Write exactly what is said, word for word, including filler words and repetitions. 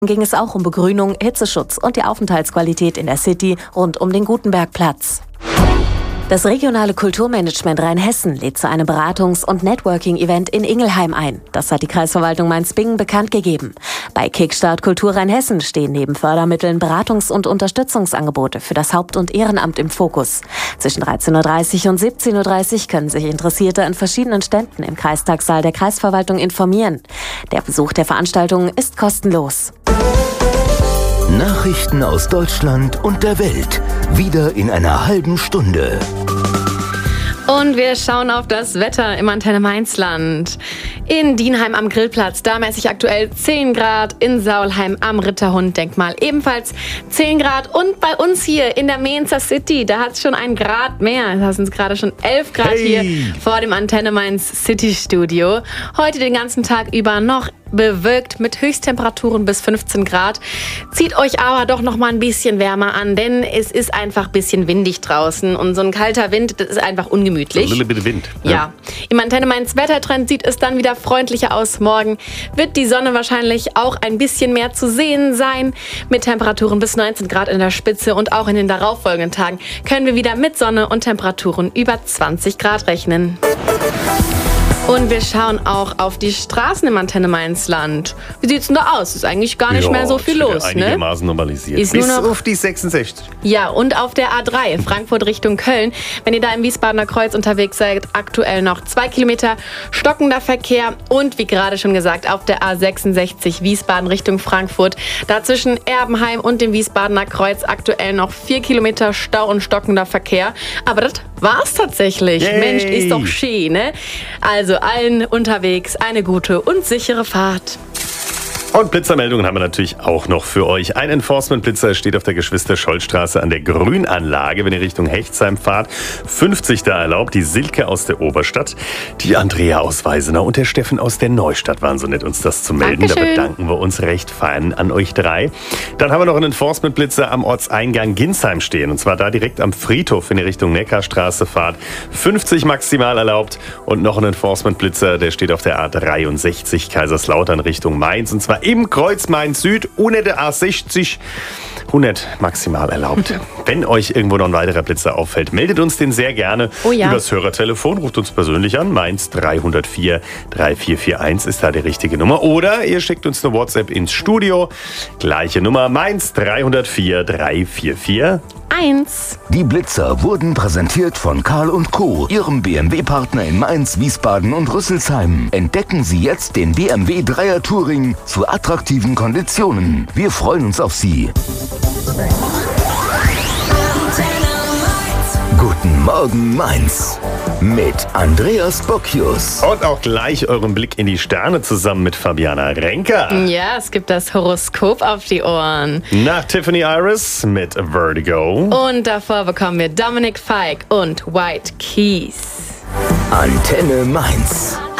ging es auch um Begrünung, Hitzeschutz und die Aufenthaltsqualität in der City rund um den Gutenbergplatz. Das regionale Kulturmanagement Rheinhessen lädt zu einem Beratungs- und Networking-Event in Ingelheim ein. Das hat die Kreisverwaltung Mainz-Bingen bekannt gegeben. Bei Kickstart Kultur Rheinhessen stehen neben Fördermitteln Beratungs- und Unterstützungsangebote für das Haupt- und Ehrenamt im Fokus. Zwischen dreizehn Uhr dreißig und siebzehn Uhr dreißig können sich Interessierte an verschiedenen Ständen im Kreistagssaal der Kreisverwaltung informieren. Der Besuch der Veranstaltung ist kostenlos. Nachrichten aus Deutschland und der Welt. Wieder in einer halben Stunde. Und wir schauen auf das Wetter im Antenne Mainzland. In Dienheim am Grillplatz, da messe ich aktuell zehn Grad. In Saulheim am Ritterhund-Denkmal ebenfalls zehn Grad. Und bei uns hier in der Mainzer City, da hat es schon ein Grad mehr. Da sind es gerade schon elf Grad Hey. hier vor dem Antenne Mainz City Studio. Heute den ganzen Tag über noch bewölkt mit Höchsttemperaturen bis fünfzehn Grad. Zieht euch aber doch noch mal ein bisschen wärmer an, denn es ist einfach ein bisschen windig draußen und so ein kalter Wind, das ist einfach ungemütlich. So ein bisschen Wind. Ja. Im Antenne Mainz Wettertrend sieht es dann wieder freundlicher aus. Morgen wird die Sonne wahrscheinlich auch ein bisschen mehr zu sehen sein. Mit Temperaturen bis neunzehn Grad in der Spitze und auch in den darauffolgenden Tagen können wir wieder mit Sonne und Temperaturen über zwanzig Grad rechnen. Und wir schauen auch auf die Straßen im Antenne Mainzland. Wie sieht's denn da aus? Ist eigentlich gar nicht Ja, mehr so viel ist wieder los, ne? Einigermaßen normalisiert. Ist Bis nur noch- auf die sechsundsechzig. Ja, und auf der A drei, Frankfurt Richtung Köln. Wenn ihr da im Wiesbadener Kreuz unterwegs seid, aktuell noch zwei Kilometer stockender Verkehr. Und wie gerade schon gesagt, auf der A sechsundsechzig Wiesbaden Richtung Frankfurt. Da zwischen Erbenheim und dem Wiesbadener Kreuz aktuell noch vier Kilometer Stau und stockender Verkehr. Aber das war's tatsächlich. Yay. Mensch, ist doch schön, ne? Also allen unterwegs eine gute und sichere Fahrt. Und Blitzermeldungen haben wir natürlich auch noch für euch. Ein Enforcement-Blitzer steht auf der Geschwister-Scholl-Straße an der Grünanlage, wenn ihr Richtung Hechtsheim fahrt. fünfzig da erlaubt. Die Silke aus der Oberstadt, die Andrea aus Weisenau und der Steffen aus der Neustadt waren so nett, uns das zu melden. Dankeschön. Da bedanken wir uns recht fein an euch drei. Dann haben wir noch einen Enforcement-Blitzer am Ortseingang Ginsheim stehen. Und zwar da direkt am Friedhof, wenn ihr Richtung Neckarstraße fahrt. fünfzig maximal erlaubt. Und noch ein Enforcement-Blitzer, der steht auf der A dreiundsechzig Kaiserslautern Richtung Mainz. Und zwar im Kreuz Mainz Süd, unter der A sechzig, hundert maximal erlaubt. Wenn euch irgendwo noch ein weiterer Blitzer auffällt, meldet uns den sehr gerne Oh ja. übers Hörertelefon, ruft uns persönlich an. Mainz dreihundertvier dreitausendvierhundertvierundvierzig ist da die richtige Nummer. Oder ihr schickt uns eine WhatsApp ins Studio. Gleiche Nummer, Mainz dreihundertvier dreitausendvierhundertvierundvierzig. Eins. Die Blitzer wurden präsentiert von Karl und Co., Ihrem B M W-Partner in Mainz, Wiesbaden und Rüsselsheim. Entdecken Sie jetzt den B M W Dreier Touring zu attraktiven Konditionen. Wir freuen uns auf Sie. Guten Morgen Mainz mit Andreas Bocchius. Und auch gleich euren Blick in die Sterne zusammen mit Fabiana Renker. Ja, es gibt das Horoskop auf die Ohren. Nach Tiffany Iris mit Vertigo. Und davor bekommen wir Dominic Fike und White Keys. Antenne Mainz.